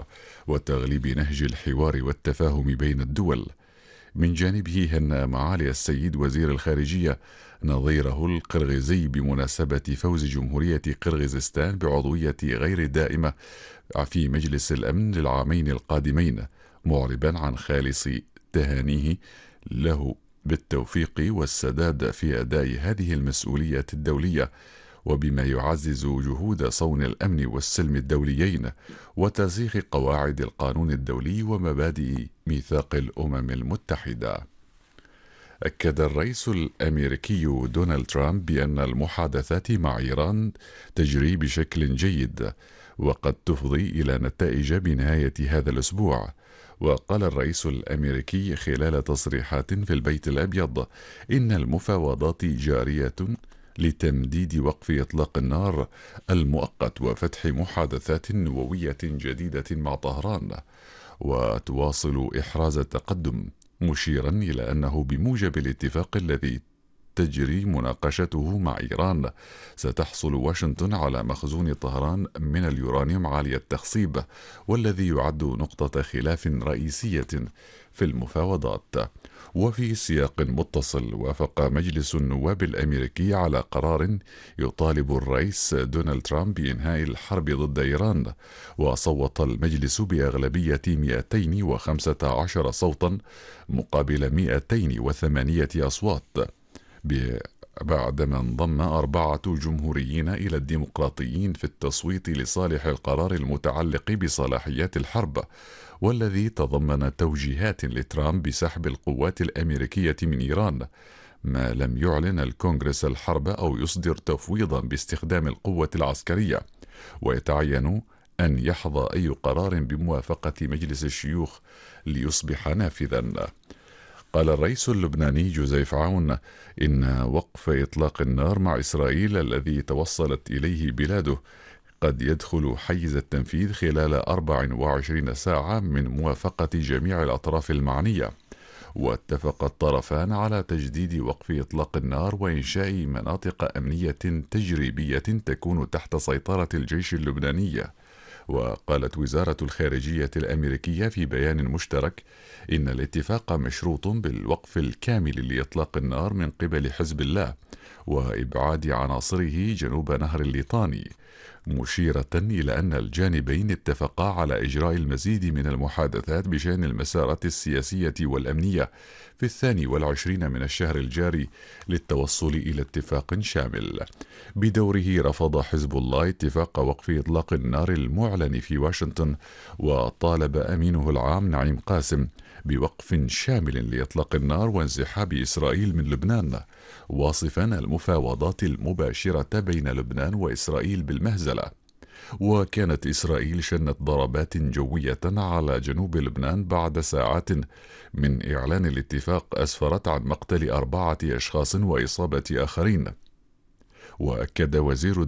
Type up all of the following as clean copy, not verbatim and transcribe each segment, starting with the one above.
وتغليب نهج الحوار والتفاهم بين الدول. من جانبه هنأ معالي السيد وزير الخارجية نظيره القرغيزي بمناسبة فوز جمهورية قرغيزستان بعضوية غير دائمة في مجلس الأمن للعامين القادمين، معربا عن خالص تهانيه له بالتوفيق والسداد في أداء هذه المسؤولية الدولية، وبما يعزز جهود صون الأمن والسلم الدوليين وترسيخ قواعد القانون الدولي ومبادئ ميثاق الأمم المتحدة. أكد الرئيس الأمريكي دونالد ترامب بأن المحادثات مع إيران تجري بشكل جيد وقد تفضي إلى نتائج بنهاية هذا الأسبوع. وقال الرئيس الأمريكي خلال تصريحات في البيت الأبيض إن المفاوضات جارية لتمديد وقف إطلاق النار المؤقت وفتح محادثات نووية جديدة مع طهران، وتواصل إحراز التقدم، مشيرا إلى أنه بموجب الاتفاق الذي تجري مناقشته مع إيران ستحصل واشنطن على مخزون طهران من اليورانيوم عالي التخصيب، والذي يعد نقطة خلاف رئيسية في المفاوضات. وفي سياق متصل، وافق مجلس النواب الأمريكي على قرار يطالب الرئيس دونالد ترامب بإنهاء الحرب ضد إيران، وصوت المجلس بأغلبية 215 صوتا مقابل 208 أصوات، بعدما انضم 4 جمهوريين إلى الديمقراطيين في التصويت لصالح القرار المتعلق بصلاحيات الحرب، والذي تضمن توجيهات لترامب بسحب القوات الأمريكية من إيران ما لم يعلن الكونغرس الحرب أو يصدر تفويضا باستخدام القوة العسكرية، ويتعين أن يحظى أي قرار بموافقة مجلس الشيوخ ليصبح نافذا. قال الرئيس اللبناني جوزيف عون إن وقف إطلاق النار مع إسرائيل الذي توصلت إليه بلاده قد يدخل حيز التنفيذ خلال 24 ساعة من موافقة جميع الأطراف المعنية، واتفق الطرفان على تجديد وقف إطلاق النار وإنشاء مناطق أمنية تجريبية تكون تحت سيطرة الجيش اللبناني. وقالت وزارة الخارجية الأمريكية في بيان مشترك إن الاتفاق مشروط بالوقف الكامل لإطلاق النار من قبل حزب الله وإبعاد عناصره جنوب نهر الليطاني، مشيرة إلى أن الجانبين اتفقا على إجراء المزيد من المحادثات بشأن المسارات السياسية والأمنية في 22 من الشهر الجاري للتوصل إلى اتفاق شامل. بدوره رفض حزب الله اتفاق وقف إطلاق النار المعلن في واشنطن، وطالب أمينه العام نعيم قاسم بوقف شامل لإطلاق النار وانسحاب إسرائيل من لبنان، واصفا المفاوضات المباشرة بين لبنان وإسرائيل بالمهزلة. وكانت إسرائيل شنت ضربات جوية على جنوب لبنان بعد ساعات من إعلان الاتفاق أسفرت عن مقتل 4 أشخاص وإصابة آخرين. وأكد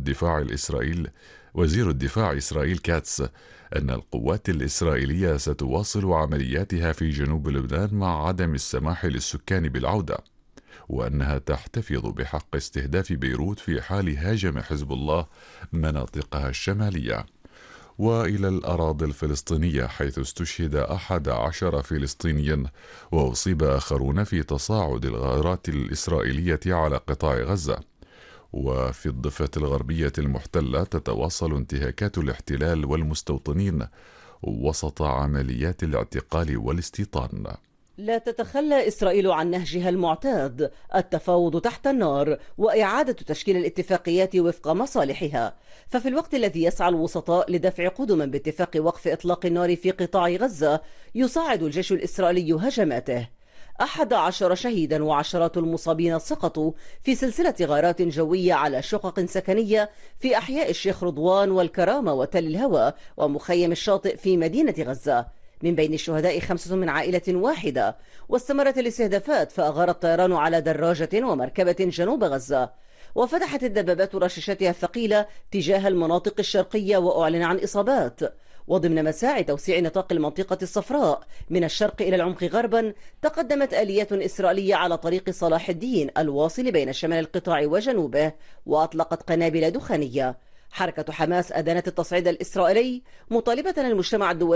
وزير الدفاع إسرائيل كاتس أن القوات الإسرائيلية ستواصل عملياتها في جنوب لبنان مع عدم السماح للسكان بالعودة، وأنها تحتفظ بحق استهداف بيروت في حال هاجم حزب الله مناطقها الشمالية. وإلى الأراضي الفلسطينية، حيث استشهد 11 فلسطينيا وأصيب آخرون في تصاعد الغارات الإسرائيلية على قطاع غزة. وفي الضفة الغربية المحتلة تتواصل انتهاكات الاحتلال والمستوطنين وسط عمليات الاعتقال والاستيطان. لا تتخلى إسرائيل عن نهجها المعتاد، التفاوض تحت النار وإعادة تشكيل الاتفاقيات وفق مصالحها. ففي الوقت الذي يسعى الوسطاء لدفع قدما باتفاق وقف إطلاق النار في قطاع غزة، يصاعد الجيش الإسرائيلي هجماته. 11 شهيدا وعشرات المصابين سقطوا في سلسلة غارات جوية على شقق سكنية في أحياء الشيخ رضوان والكرامة وتل الهوى ومخيم الشاطئ في مدينة غزة. من بين الشهداء 5 من عائلة واحدة. واستمرت الاستهدافات، فأغار الطيران على دراجة ومركبة جنوب غزة، وفتحت الدبابات رشاشاتها الثقيلة تجاه المناطق الشرقية، وأعلن عن إصابات. وضمن مساعي توسيع نطاق المنطقة الصفراء من الشرق إلى العمق غربا، تقدمت آليات إسرائيلية على طريق صلاح الدين الواصل بين شمال القطاع وجنوبه، وأطلقت قنابل دخانية. حركة حماس أدانت التصعيد الإسرائيلي، مطالبة المجتمع الدولي